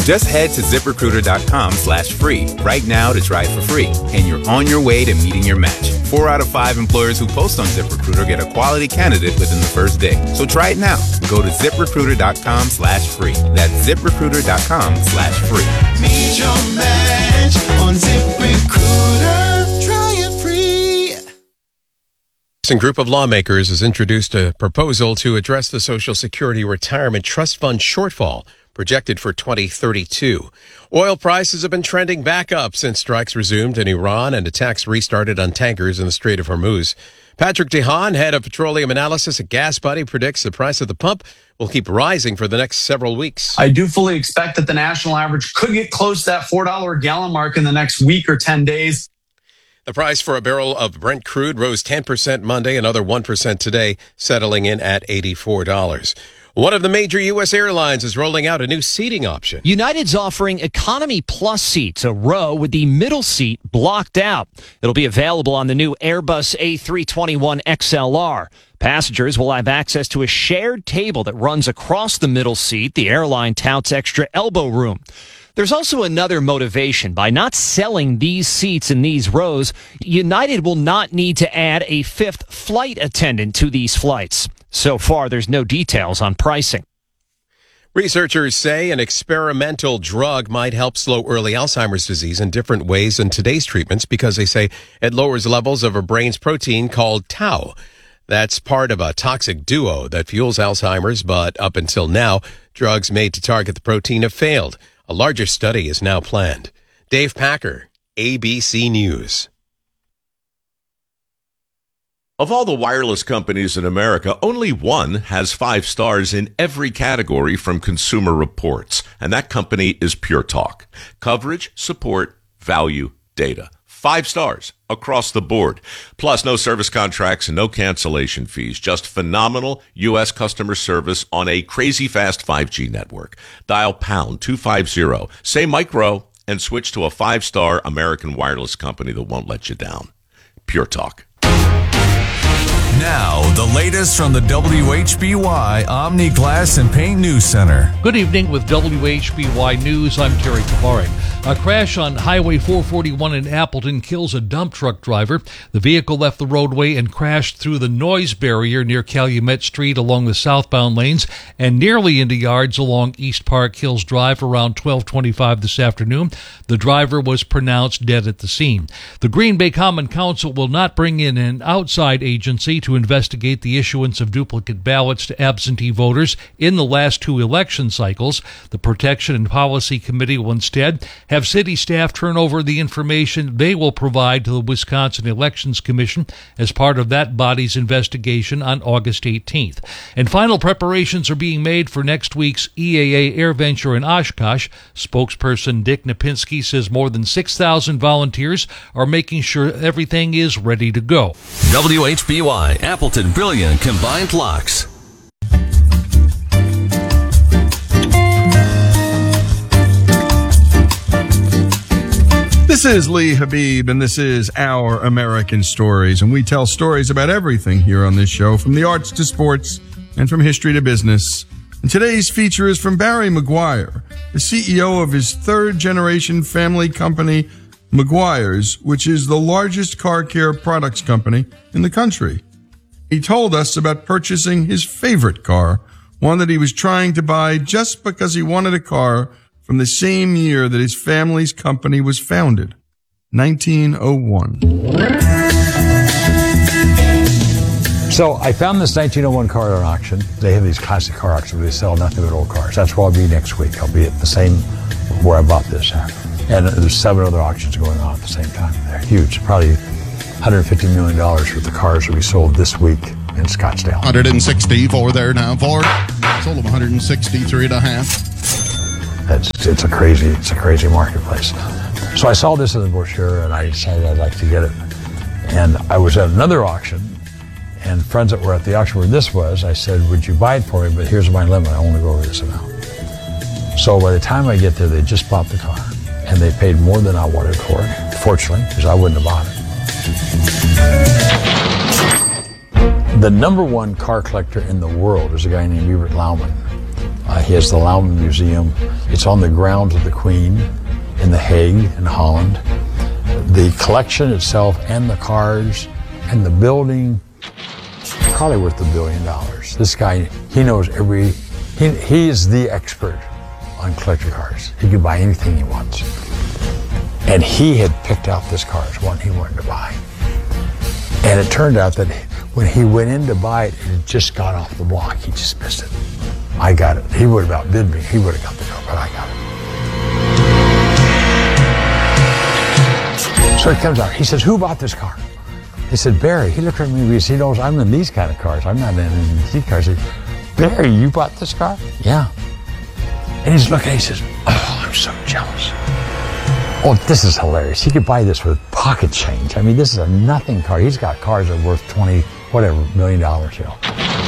Just head to ZipRecruiter.com/free right now to try it for free, and you're on your way to meeting your match. 4 out of 5 employers who post on ZipRecruiter get a quality candidate within the first day. So try it now. Go to ZipRecruiter.com/free. That's ZipRecruiter.com/free. Meet your match on ZipRecruiter. Try it free. A group of lawmakers has introduced a proposal to address the Social Security Retirement Trust Fund shortfall projected for 2032. Oil prices have been trending back up since strikes resumed in Iran and attacks restarted on tankers in the Strait of Hormuz. Patrick DeHaan, head of petroleum analysis at GasBuddy, predicts the price at the pump will keep rising for the next several weeks. I do fully expect that the national average could get close to that $4 a gallon mark in the next week or 10 days. The price for a barrel of Brent crude rose 10% Monday, another 1% today, settling in at $84. One of the major U.S. airlines is rolling out a new seating option. United's offering Economy Plus seats, a row with the middle seat blocked out. It'll be available on the new Airbus A321 XLR. Passengers will have access to a shared table that runs across the middle seat. The airline touts extra elbow room. There's also another motivation. By not selling these seats in these rows, United will not need to add a fifth flight attendant to these flights. So far, there's no details on pricing. Researchers say an experimental drug might help slow early Alzheimer's disease in different ways than today's treatments because they say it lowers levels of a brain's protein called tau. That's part of a toxic duo that fuels Alzheimer's, but up until now, drugs made to target the protein have failed. A larger study is now planned. Dave Packer, ABC News. Of all the wireless companies in America, only one has 5 stars in every category from Consumer Reports, and that company is Pure Talk. Coverage, support, value, data. 5 stars across the board. Plus, no service contracts and no cancellation fees. Just phenomenal U.S. customer service on a crazy fast 5G network. Dial pound 250, say micro, and switch to a 5-star American wireless company that won't let you down. Pure Talk. Now, the latest from the WHBY Omni Glass and Paint News Center. Good evening with WHBY News. I'm Terry Kavari. A crash on Highway 441 in Appleton kills a dump truck driver. The vehicle left the roadway and crashed through the noise barrier near Calumet Street along the southbound lanes and nearly into yards along East Park Hills Drive around 12:25 this afternoon. The driver was pronounced dead at the scene. The Green Bay Common Council will not bring in an outside agency to investigate the issuance of duplicate ballots to absentee voters in the last 2 election cycles. The Protection and Policy Committee will instead have city staff turn over the information they will provide to the Wisconsin Elections Commission as part of that body's investigation on August 18th. And final preparations are being made for next week's EAA AirVenture in Oshkosh. Spokesperson Dick Napinski says more than 6,000 volunteers are making sure everything is ready to go. WHBY Appleton Brilliant Combined Locks. This is Lee Habib, and this is Our American Stories, and we tell stories about everything here on this show, from the arts to sports and from history to business. And today's feature is from Barry McGuire, the CEO of his third-generation family company, McGuire's, which is the largest car care products company in the country. He told us about purchasing his favorite car, one that he was trying to buy just because he wanted a car from the same year that his family's company was founded, 1901. So I found this 1901 car at an auction. They have these classic car auctions where they sell nothing but old cars. That's where I'll be next week. I'll be at the same where I bought this at. And there's 7 other auctions going on at the same time. They're huge, probably $150 million worth of cars that we sold this week in Scottsdale. 164 there now. Ford sold them 163.5. It's a crazy marketplace. So I saw this in the brochure and I decided I'd like to get it. And I was at another auction, and friends that were at the auction where this was, I said, would you buy it for me? But here's my limit. I only go over this amount. So by the time I get there, they just bought the car. And they paid more than I wanted for it, fortunately, because I wouldn't have bought it. The number one car collector in the world is a guy named Hubert Laumann. He has the Lauman Museum. It's on the grounds of the Queen in The Hague in Holland. The collection itself and the cars and the building, probably worth $1 billion. This guy, he knows he is the expert on collector cars. He can buy anything he wants. And he had picked out this car as one he wanted to buy. And it turned out that when he went in to buy it, it had just got off the block. He just missed it. I got it. He would have outbid me. He would have got the car, but I got it. So he comes out. He says, who bought this car? He said, Barry. He looked at me because he knows I'm in these kind of cars. I'm not in these cars. He said, Barry, you bought this car? Yeah. And he's looking, he says, oh, I'm so jealous. Oh, this is hilarious. He could buy this with pocket change. I mean, this is a nothing car. He's got cars that are worth $20 million, you know.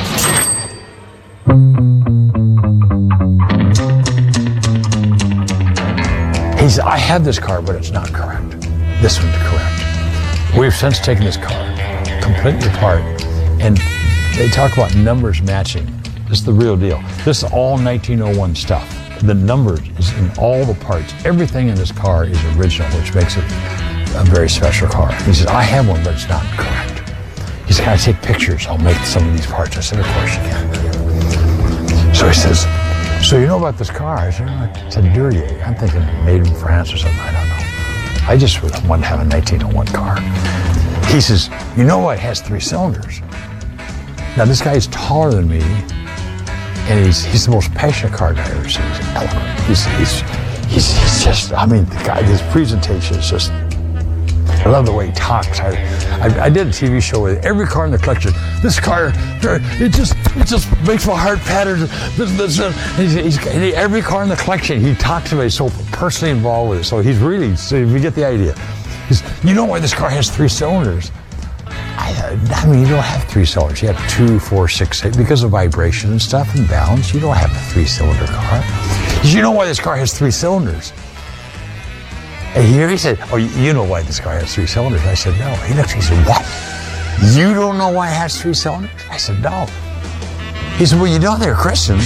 He said, I have this car, but it's not correct. This one's correct. We've since taken this car completely apart, and they talk about numbers matching. This is the real deal. This is all 1901 stuff. The numbers is in all the parts. Everything in this car is original, which makes it a very special car. He says, I have one, but it's not correct. He said, can I take pictures? I'll make some of these parts. I said, of course you can. So he says, so you know about this car? I said, it's a Duryea. I'm thinking made in France or something. I don't know. I just want to have a 1901 car. He says, you know what? It has 3 cylinders. Now, this guy is taller than me. And he's the most passionate car guy I've ever seen. He's eloquent. He's just, I mean, the guy, his presentation is just, I love the way he talks. I did a TV show with every car in the collection. This car, it just makes my heart patter. Every car in the collection, he talks about it. He's so personally involved with it. So he's really, so if you get the idea. You know why this car has 3 cylinders? I mean, you don't have 3 cylinders. You have 2, 4, 6, 8. Because of vibration and stuff and balance, you don't have a 3-cylinder car. You know why this car has 3 cylinders? And here he said, oh, you know why this car has 3 cylinders? I said, no. He looked, he said, what? You don't know why it has 3 cylinders? I said, no. He said, well, you know they're Christians.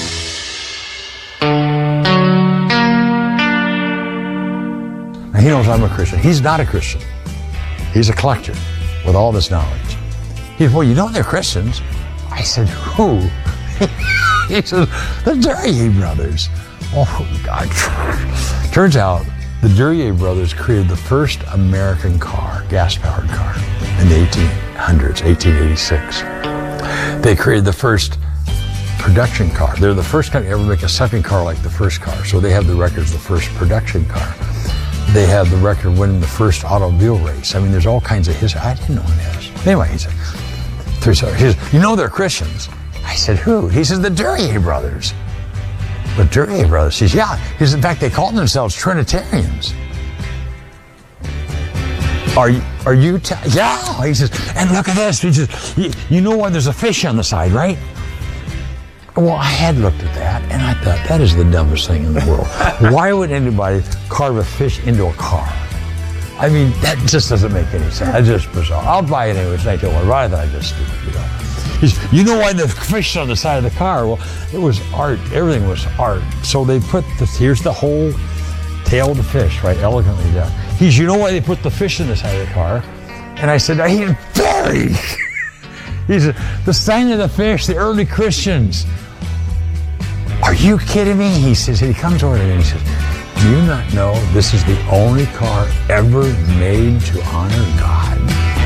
Now, he knows I'm a Christian. He's not a Christian. He's a collector with all this knowledge. He said, well, you know they're Christians. I said, who? He said, the Duryea brothers. Oh, God. Turns out the Duryea brothers created the first American car, gas-powered car, in the 1800s, 1886. They created the first production car. They're the first company to ever make a second car like the first car. So they have the record as the first production car. They have the record of winning the first automobile race. I mean, there's all kinds of history. I didn't know it is. Anyway, he said, he says, you know they're Christians. I said, who? He says, the Duryea brothers. The Duryea brothers. He says, yeah. He says, in fact, they call themselves Trinitarians. Are you? Yeah. He says, and look at this. He says, you know why there's a fish on the side, right? Well, I had looked at that, and I thought, that is the dumbest thing in the world. Why would anybody carve a fish into a car? I mean, that just doesn't make any sense. That's just bizarre. I'll buy it anyway. It's 1901. Rather than I just do it, you know. You know why the fish on the side of the car? Well, it was art. Everything was art. So they put here's the whole tail of the fish, right? Elegantly done. You know why they put the fish in the side of the car? And I said, Barry! He said, the sign of the fish, the early Christians. Are you kidding me? He says, he comes over to me and he says, do you not know this is the only car ever made to honor God?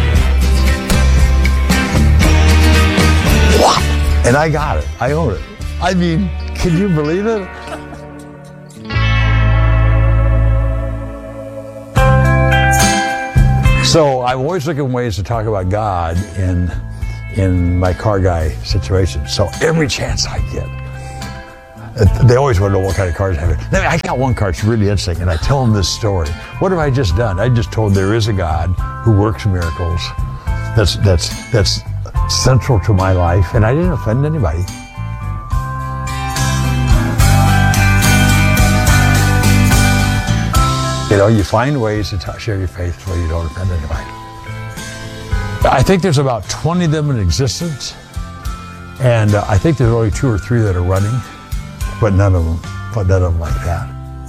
What? And I got it. I own it. I mean, can you believe it? So I'm always looking for ways to talk about God in my car guy situation. So every chance I get, they always want to know what kind of cars I have. I got one car that's really interesting, and I tell them this story. What have I just done? I just told there is a God who works miracles. That's central to my life, and I didn't offend anybody. You know, you find ways to share your faith so you don't offend anybody. I think there's about 20 of them in existence, and I think there's only 2 or 3 that are running. but none of them like that.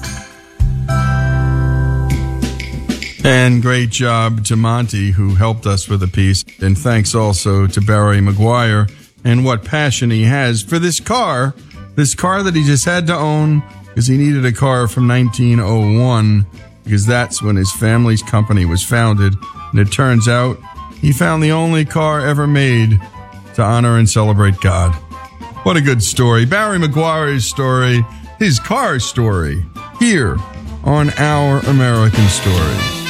And great job to Monty, who helped us with the piece. And thanks also to Barry Maguire and what passion he has for this car that he just had to own because he needed a car from 1901 because that's when his family's company was founded. And it turns out he found the only car ever made to honor and celebrate God. What a good story. Barry Maguire's story, his car story, here on Our American Stories.